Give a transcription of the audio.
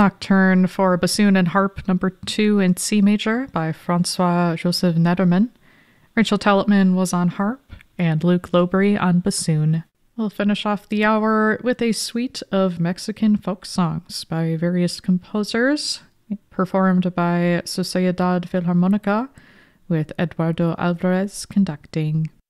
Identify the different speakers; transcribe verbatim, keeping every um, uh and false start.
Speaker 1: Nocturne for Bassoon and Harp number two in C major by Francois-Joseph Nederman. Rachel Telletman was on harp and Luke Lowbury on bassoon. We'll finish off the hour with a suite of Mexican folk songs by various composers, performed by Sociedad Filharmonica, with Eduardo Alvarez conducting.